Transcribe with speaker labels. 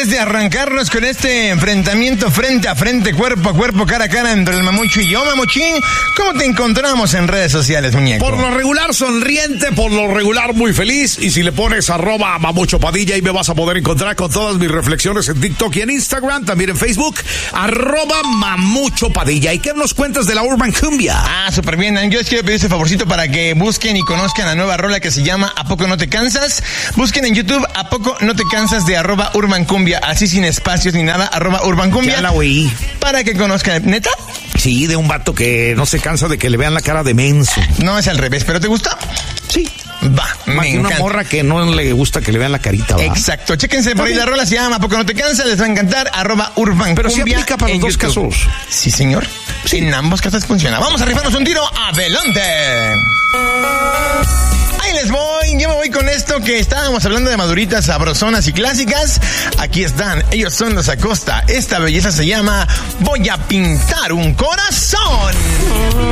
Speaker 1: antes de arrancarnos con este enfrentamiento frente a frente, cuerpo a cuerpo, cara a cara entre el Mamucho y yo, Mamuchín, ¿cómo te encontramos en redes sociales, muñeco?
Speaker 2: Por lo regular sonriente, por lo regular muy feliz, y si le pones @Mamucho Padilla, ahí me vas a poder encontrar con todas mis reflexiones en TikTok y en Instagram, también en Facebook, @Mamucho Padilla. ¿Y qué nos cuentas de la Urban Cumbia?
Speaker 1: Ah, súper bien. Yo les quiero pedir ese favorcito para que busquen y conozcan la nueva rola que se llama ¿A poco no te cansas? Busquen en YouTube ¿A poco no te cansas? De @Urban Cumbia, así sin espacios ni nada, @Urban Cumbia.
Speaker 2: Ya la oí.
Speaker 1: Para que conozcan, ¿neta?
Speaker 2: Sí, de un vato que no se cansa de que le vean la cara de menso.
Speaker 1: No, es al revés, ¿pero te gusta?
Speaker 2: Sí.
Speaker 1: Va,
Speaker 2: más
Speaker 1: me
Speaker 2: que una
Speaker 1: encanta.
Speaker 2: morra que no le gusta que le vean la carita, ¿va?
Speaker 1: Exacto, chéquense por ahí la rola, se llama ¿A poco no te cansas? Les va a encantar, @Urban
Speaker 2: Pero
Speaker 1: Cumbia.
Speaker 2: sí aplica para los dos casos.
Speaker 1: Sí, señor.
Speaker 2: Sí.
Speaker 1: En ambos casos funciona. Vamos a rifarnos un tiro, adelante. Ahí les voy, yo me voy con esto que estábamos hablando de maduritas sabrosonas y clásicas. Aquí están, ellos son los Acosta. Esta belleza se llama Voy a pintar un corazón.